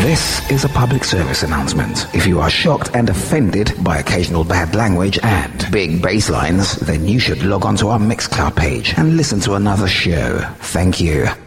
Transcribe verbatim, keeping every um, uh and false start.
This is a public service announcement. If you are shocked and offended by occasional bad language and big bass lines, then you should log on to our Mixcloud page and listen to another show. Thank you.